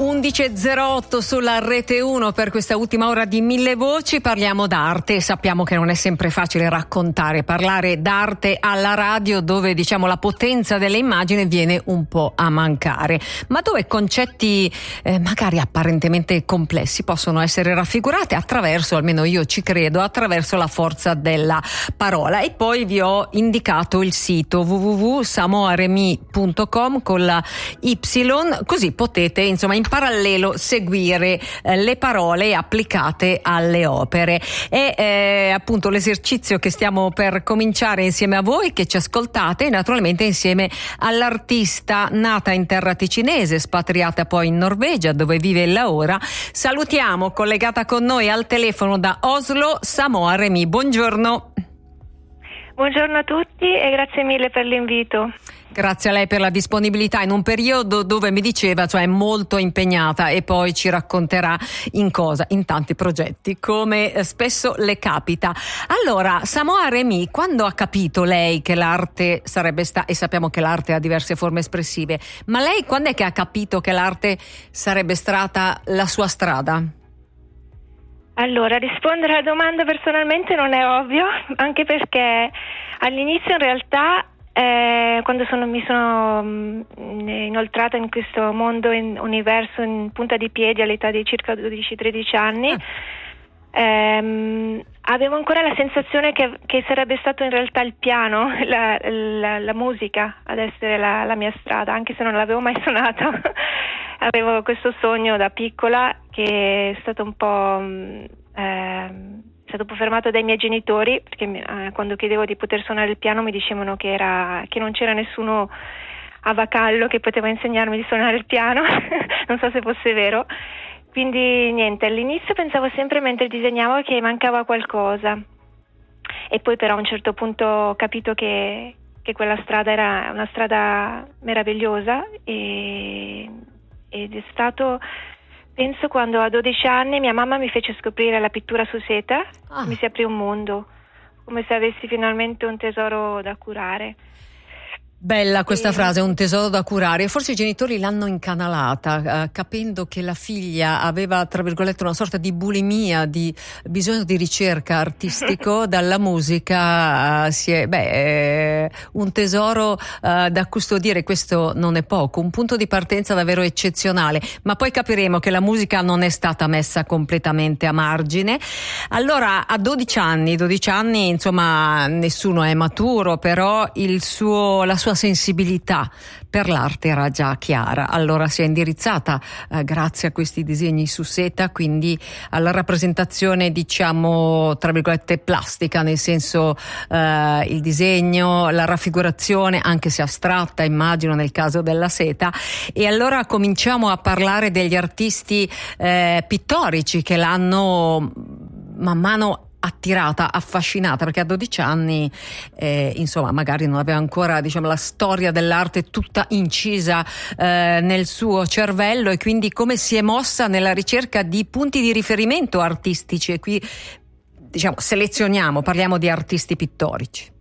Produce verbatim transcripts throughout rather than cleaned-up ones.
undici e zero otto sulla Rete uno per questa ultima ora di Mille Voci. Parliamo d'arte. Sappiamo che non è sempre facile raccontare, parlare d'arte alla radio, dove diciamo la potenza delle immagini viene un po' a mancare, ma dove concetti eh, magari apparentemente complessi possono essere raffigurati attraverso, almeno io ci credo, attraverso la forza della parola. E poi vi ho indicato il sito w w w punto samoaremi punto com con la Y, così potete insomma in parallelo seguire eh, le parole applicate alle opere. È eh, appunto l'esercizio che stiamo per cominciare insieme a voi che ci ascoltate, e naturalmente insieme all'artista nata in terra ticinese, spatriata poi in Norvegia dove vive e lavora. Salutiamo, collegata con noi al telefono da Oslo, Samoa Remi. Buongiorno. Buongiorno a tutti e grazie mille per l'invito. Grazie a lei per la disponibilità in un periodo dove mi diceva, cioè, è molto impegnata, e poi ci racconterà in cosa, in tanti progetti, come spesso le capita. Allora, Samoa Remi, quando ha capito lei che l'arte sarebbe stata, e sappiamo che l'arte ha diverse forme espressive, ma lei quando è che ha capito che l'arte sarebbe stata la sua strada? Allora, rispondere alla domanda personalmente non è ovvio, anche perché all'inizio in realtà eh, quando sono, mi sono mh, inoltrata in questo mondo, in universo in punta di piedi all'età di circa dodici tredici anni, ah. ehm, avevo ancora la sensazione che, che sarebbe stato in realtà il piano, la, la, la musica ad essere la, la mia strada, anche se non l'avevo mai suonata. Avevo questo sogno da piccola che è stato un po' eh, è stato un po' fermato dai miei genitori, perché eh, quando chiedevo di poter suonare il piano mi dicevano che era che non c'era nessuno a Vacallo che poteva insegnarmi di suonare il piano. Non so se fosse vero. Quindi niente, all'inizio pensavo sempre mentre disegnavo che mancava qualcosa, e poi però a un certo punto ho capito che, che quella strada era una strada meravigliosa, e ed è stato, penso, quando a dodici anni mia mamma mi fece scoprire la pittura su seta. Ah. Mi si aprì un mondo, come se avessi finalmente un tesoro da curare. Bella questa e... frase, un tesoro da curare. Forse i genitori l'hanno incanalata, eh, capendo che la figlia aveva, tra virgolette, una sorta di bulimia, di bisogno di ricerca artistico. Dalla musica eh, si è, beh, eh, un tesoro eh, da custodire. Questo non è poco, un punto di partenza davvero eccezionale, ma poi capiremo che la musica non è stata messa completamente a margine. Allora, a dodici anni, dodici anni, insomma, nessuno è maturo, però il suo, la sua sensibilità per l'arte era già chiara. Allora si è indirizzata eh, grazie a questi disegni su seta, quindi alla rappresentazione, diciamo, tra virgolette plastica, nel senso eh, il disegno, la raffigurazione, anche se astratta, immagino nel caso della seta. E allora cominciamo a parlare degli artisti eh, pittorici che l'hanno man mano attirata, affascinata, perché a dodici anni eh, insomma magari non aveva ancora, diciamo, la storia dell'arte tutta incisa eh, nel suo cervello, e quindi come si è mossa nella ricerca di punti di riferimento artistici. E qui, diciamo, selezioniamo, parliamo di artisti pittorici.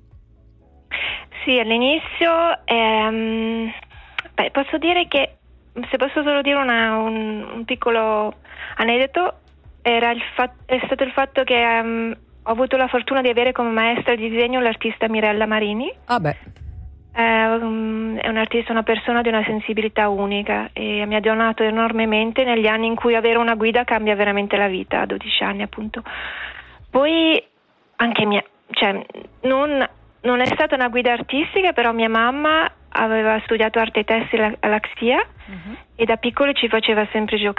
Sì, all'inizio ehm, beh, posso dire che, se posso solo dire una, un, un piccolo aneddoto, Era il fat- è stato il fatto che um, ho avuto la fortuna di avere come maestra di disegno l'artista Mirella Marini. Ah beh. È, um, è un artista, una persona di una sensibilità unica, e mi ha donato enormemente negli anni in cui avere una guida cambia veramente la vita, a dodici anni appunto. Poi anche mia, cioè non, non è stata una guida artistica, però mia mamma aveva studiato arte tessile alla Xia, uh-huh. e da piccoli ci faceva sempre giocare